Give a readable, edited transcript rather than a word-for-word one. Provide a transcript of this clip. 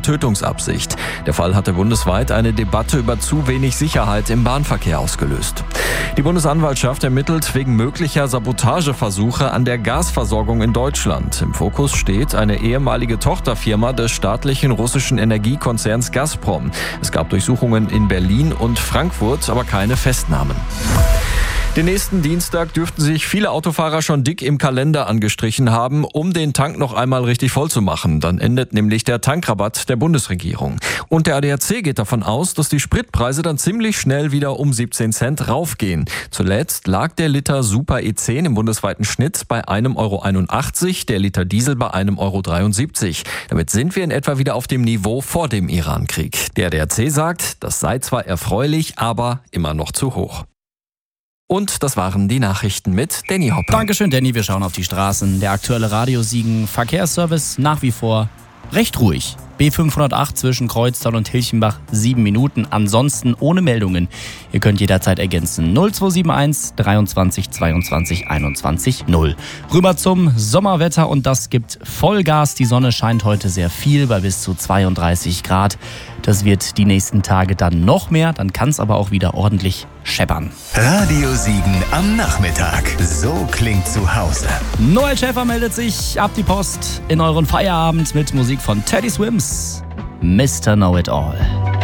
Tötungsabsicht. Der Fall hatte bundesweit eine Debatte über zu wenig Sicherheit im Bahnverkehr ausgelöst. Die Bundesanwaltschaft ermittelt wegen möglicher Sabotageversuche an der Gasversorgung in Deutschland. Im Fokus steht eine ehemalige Tochterfirma des staatlichen russischen Energiekonzerns Gazprom. Es gab Durchsuchungen in Berlin und Frankfurt, aber keine Festnahmen. Den nächsten Dienstag dürften sich viele Autofahrer schon dick im Kalender angestrichen haben, um den Tank noch einmal richtig voll zu machen. Dann endet nämlich der Tankrabatt der Bundesregierung. Und der ADAC geht davon aus, dass die Spritpreise dann ziemlich schnell wieder um 17 Cent raufgehen. Zuletzt lag der Liter Super E10 im bundesweiten Schnitt bei 1,81 €, der Liter Diesel bei 1,73 €. Damit sind wir in etwa wieder auf dem Niveau vor dem Irankrieg. Der ADAC sagt, das sei zwar erfreulich, aber immer noch zu hoch. Und das waren die Nachrichten mit Danny Hopper. Dankeschön, Danny. Wir schauen auf die Straßen. Der aktuelle Radiosiegen Verkehrsservice nach wie vor recht ruhig. B508 zwischen Kreuztal und Hilchenbach 7 Minuten. Ansonsten ohne Meldungen. Ihr könnt jederzeit ergänzen. 0271 23 22 21 0. Rüber zum Sommerwetter und das gibt Vollgas. Die Sonne scheint heute sehr viel bei bis zu 32 Grad. Das wird die nächsten Tage dann noch mehr. Dann kann es aber auch wieder ordentlich scheppern. Radio Siegen am Nachmittag. So klingt zu Hause. Noel Schäfer meldet sich. Ab die Post in euren Feierabend mit Musik von Teddy Swims. Mr. Know It All.